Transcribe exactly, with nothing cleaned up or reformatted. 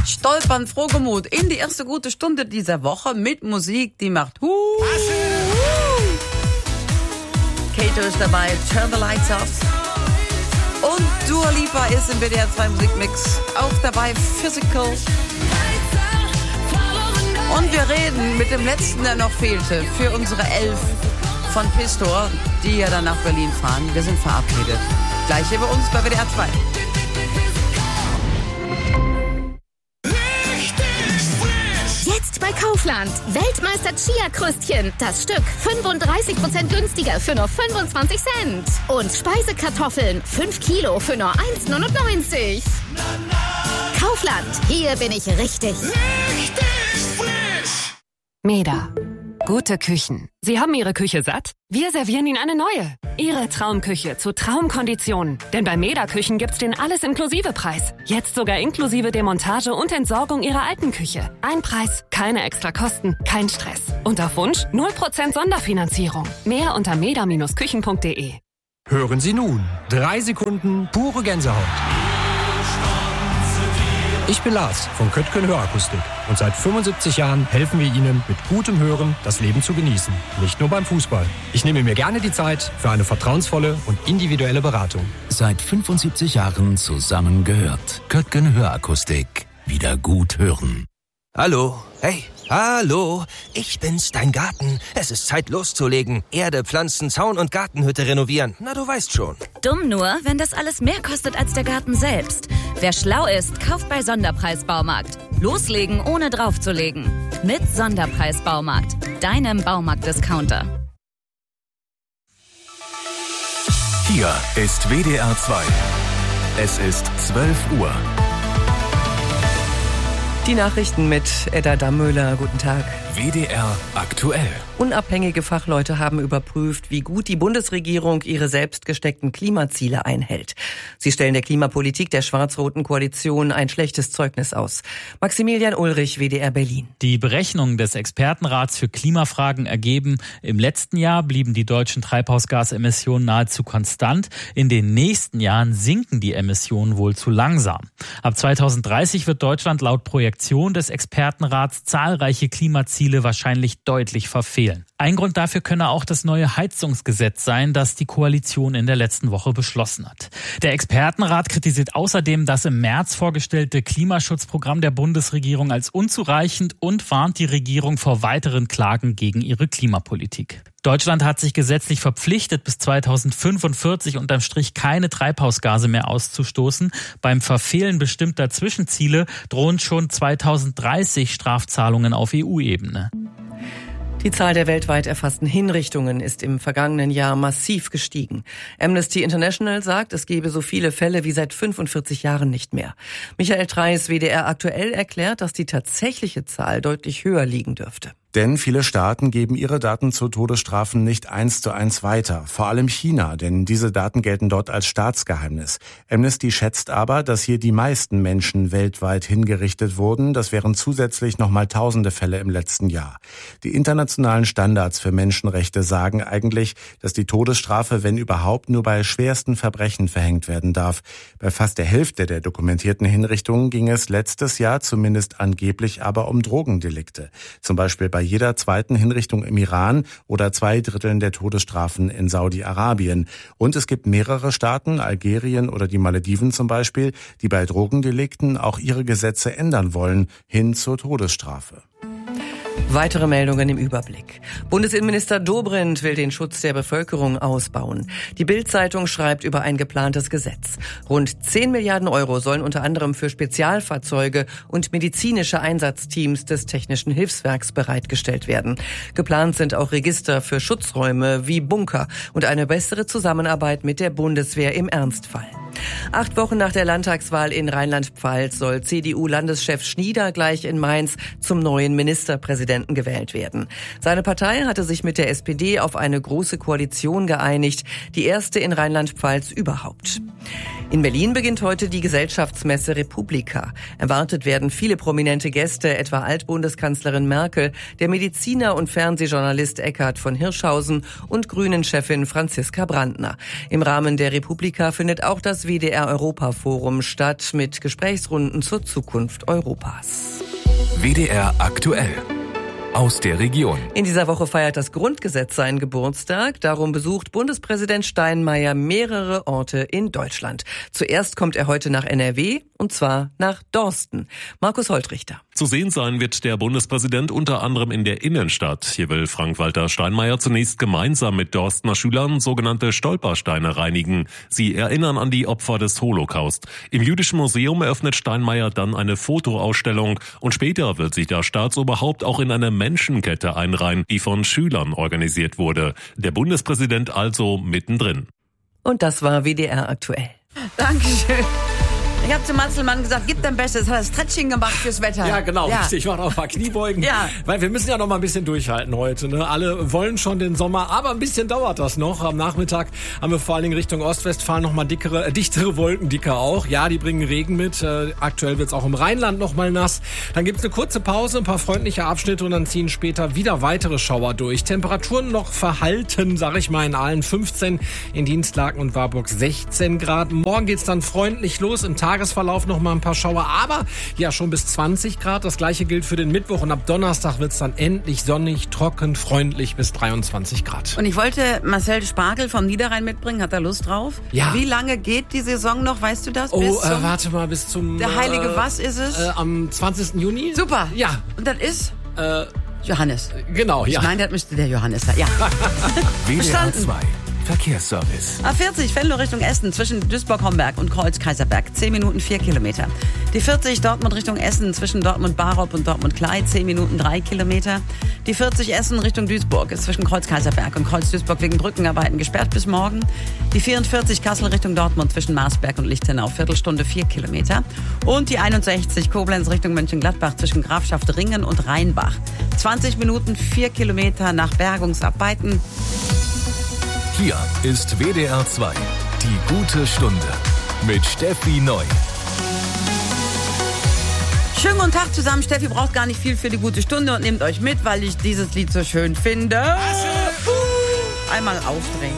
Stolpern, frohgemut in die erste gute Stunde dieser Woche mit Musik, die macht Huh. Kato ist dabei, Turn the Lights Off. Und Dua Lipa ist im W D R zwei Musikmix auch dabei, Physical. Und wir reden mit dem letzten, der noch fehlte, für unsere Elf von Pistor, die ja dann nach Berlin fahren. Wir sind verabredet. Gleich hier bei uns bei W D R zwei. Jetzt bei Kaufland. Weltmeister Chia-Krüstchen. Das Stück fünfunddreißig Prozent günstiger für nur fünfundzwanzig Cent. Und Speisekartoffeln fünf Kilo für nur eins neunundneunzig. Kaufland. Hier bin ich richtig. Richtig frisch. Meda. Gute Küchen. Sie haben Ihre Küche satt? Wir servieren Ihnen eine neue. Ihre Traumküche zu Traumkonditionen. Denn bei Meda Küchen gibt's den Alles-Inklusive-Preis. Jetzt sogar inklusive Demontage und Entsorgung Ihrer alten Küche. Ein Preis, keine extra Kosten, kein Stress. Und auf Wunsch null Prozent Sonderfinanzierung. Mehr unter meda Bindestrich küchen punkt de. Hören Sie nun. Drei Sekunden pure Gänsehaut. Ich bin Lars von Köttgen Hörakustik und seit fünfundsiebzig Jahren helfen wir Ihnen mit gutem Hören das Leben zu genießen. Nicht nur beim Fußball. Ich nehme mir gerne die Zeit für eine vertrauensvolle und individuelle Beratung. Seit fünfundsiebzig Jahren zusammengehört. Köttgen Hörakustik. Wieder gut hören. Hallo, hey, hallo, ich bin's, dein Garten. Es ist Zeit loszulegen. Erde, Pflanzen, Zaun und Gartenhütte renovieren. Na, du weißt schon. Dumm nur, wenn das alles mehr kostet als der Garten selbst. Wer schlau ist, kauft bei Sonderpreis Baumarkt. Loslegen, ohne draufzulegen. Mit Sonderpreis Baumarkt, deinem Baumarkt-Discounter. Hier ist W D R zwei. Es ist zwölf Uhr. Die Nachrichten mit Edda Dammöhler. Guten Tag. W D R aktuell. Unabhängige Fachleute haben überprüft, wie gut die Bundesregierung ihre selbst gesteckten Klimaziele einhält. Sie stellen der Klimapolitik der schwarz-roten Koalition ein schlechtes Zeugnis aus. Maximilian Ulrich, W D R Berlin. Die Berechnungen des Expertenrats für Klimafragen ergeben, im letzten Jahr blieben die deutschen Treibhausgasemissionen nahezu konstant. In den nächsten Jahren sinken die Emissionen wohl zu langsam. Ab zweitausenddreißig wird Deutschland laut Projektion des Expertenrats zahlreiche Klimaziele wahrscheinlich deutlich verfehlen. Ein Grund dafür könne auch das neue Heizungsgesetz sein, das die Koalition in der letzten Woche beschlossen hat. Der Expertenrat kritisiert außerdem das im März vorgestellte Klimaschutzprogramm der Bundesregierung als unzureichend und warnt die Regierung vor weiteren Klagen gegen ihre Klimapolitik. Deutschland hat sich gesetzlich verpflichtet, bis zweitausendfünfundvierzig unterm Strich keine Treibhausgase mehr auszustoßen. Beim Verfehlen bestimmter Zwischenziele drohen schon zweitausenddreißig Strafzahlungen auf E U-Ebene. Die Zahl der weltweit erfassten Hinrichtungen ist im vergangenen Jahr massiv gestiegen. Amnesty International sagt, es gebe so viele Fälle wie seit fünfundvierzig Jahren nicht mehr. Michael Treis, W D R aktuell, erklärt, dass die tatsächliche Zahl deutlich höher liegen dürfte. Denn viele Staaten geben ihre Daten zu Todesstrafen nicht eins zu eins weiter. Vor allem China, denn diese Daten gelten dort als Staatsgeheimnis. Amnesty schätzt aber, dass hier die meisten Menschen weltweit hingerichtet wurden. Das wären zusätzlich nochmal tausende Fälle im letzten Jahr. Die internationalen Standards für Menschenrechte sagen eigentlich, dass die Todesstrafe, wenn überhaupt, nur bei schwersten Verbrechen verhängt werden darf. Bei fast der Hälfte der dokumentierten Hinrichtungen ging es letztes Jahr zumindest angeblich aber um Drogendelikte. Zum Beispiel bei Bei jeder zweiten Hinrichtung im Iran oder zwei Dritteln der Todesstrafen in Saudi-Arabien. Und es gibt mehrere Staaten, Algerien oder die Malediven zum Beispiel, die bei Drogendelikten auch ihre Gesetze ändern wollen, hin zur Todesstrafe. Weitere Meldungen im Überblick. Bundesinnenminister Dobrindt will den Schutz der Bevölkerung ausbauen. Die Bild-Zeitung schreibt über ein geplantes Gesetz. Rund zehn Milliarden Euro sollen unter anderem für Spezialfahrzeuge und medizinische Einsatzteams des Technischen Hilfswerks bereitgestellt werden. Geplant sind auch Register für Schutzräume wie Bunker und eine bessere Zusammenarbeit mit der Bundeswehr im Ernstfall. Acht Wochen nach der Landtagswahl in Rheinland-Pfalz soll C D U-Landeschef Schnieder gleich in Mainz zum neuen Ministerpräsidenten Bundespräsidenten gewählt werden. Seine Partei hatte sich mit der S P D auf eine große Koalition geeinigt, die erste in Rheinland-Pfalz überhaupt. In Berlin beginnt heute die Gesellschaftsmesse Republika. Erwartet werden viele prominente Gäste, etwa Altbundeskanzlerin Merkel, der Mediziner und Fernsehjournalist Eckhard von Hirschhausen und Grünen-Chefin Franziska Brandner. Im Rahmen der Republika findet auch das W D R-Europa-Forum statt mit Gesprächsrunden zur Zukunft Europas. W D R aktuell. Aus der Region. In dieser Woche feiert das Grundgesetz seinen Geburtstag. Darum besucht Bundespräsident Steinmeier mehrere Orte in Deutschland. Zuerst kommt er heute nach N R W, und zwar nach Dorsten. Markus Holtrichter. Zu sehen sein wird der Bundespräsident unter anderem in der Innenstadt. Hier will Frank-Walter Steinmeier zunächst gemeinsam mit Dorstener Schülern sogenannte Stolpersteine reinigen. Sie erinnern an die Opfer des Holocaust. Im Jüdischen Museum eröffnet Steinmeier dann eine Fotoausstellung und später wird sich das Staatsoberhaupt auch in eine Menschenkette einreihen, die von Schülern organisiert wurde. Der Bundespräsident also mittendrin. Und das war W D R aktuell. Dankeschön. Ich habe zu Matzelmann gesagt, gib dein Bestes. Hat er Stretching gemacht fürs Wetter. Ja, genau, ja. richtig. Ich mache noch ein paar Kniebeugen. Ja. Weil wir müssen ja noch mal ein bisschen durchhalten heute. Ne? Alle wollen schon den Sommer, aber ein bisschen dauert das noch. Am Nachmittag haben wir vor allen Dingen Richtung Ostwestfalen noch mal dickere, äh, dichtere Wolken, dicker auch. Ja, die bringen Regen mit. Äh, aktuell wird's auch im Rheinland noch mal nass. Dann gibt's eine kurze Pause, ein paar freundliche Abschnitte und dann ziehen später wieder weitere Schauer durch. Temperaturen noch verhalten, sag ich mal, in Aalen fünfzehn, in Dienstlaken und Warburg sechzehn Grad. Morgen geht's dann freundlich los. Im Tagesverlauf noch mal ein paar Schauer, aber ja, schon bis zwanzig Grad. Das gleiche gilt für den Mittwoch und ab Donnerstag wird's dann endlich sonnig, trocken, freundlich bis dreiundzwanzig Grad. Und ich wollte Marcel Spargel vom Niederrhein mitbringen. Hat er Lust drauf? Ja. Wie lange geht die Saison noch? Weißt du das? Oh, bis äh, warte mal, bis zum... Der heilige äh, was ist es? Äh, am zwanzigsten Juni. Super. Ja. Und das ist? Äh, Johannes. Genau, ja. Ich meine, das müsste der Johannes sein. Ja. W D R zwei. Verkehrsservice. A vierzig, Venlo Richtung Essen, zwischen Duisburg-Homberg und Kreuz-Kaiserberg, zehn Minuten vier Kilometer. Die vierzig, Dortmund Richtung Essen, zwischen Dortmund-Barop und Dortmund-Klei, zehn Minuten drei Kilometer. Die vierzig, Essen Richtung Duisburg, ist zwischen Kreuz-Kaiserberg und Kreuz-Duisburg wegen Brückenarbeiten gesperrt bis morgen. Die vierundvierzig, Kassel Richtung Dortmund, zwischen Marsberg und Lichtenau, Viertelstunde vier Kilometer. Und die einundsechzig, Koblenz Richtung Mönchengladbach, zwischen Grafschaft Ringen und Rheinbach, zwanzig Minuten vier Kilometer nach Bergungsarbeiten. Hier ist W D R zwei, die gute Stunde mit Steffi Neu. Schönen guten Tag zusammen. Steffi braucht gar nicht viel für die gute Stunde und nehmt euch mit, weil ich dieses Lied so schön finde. Einmal aufdrehen.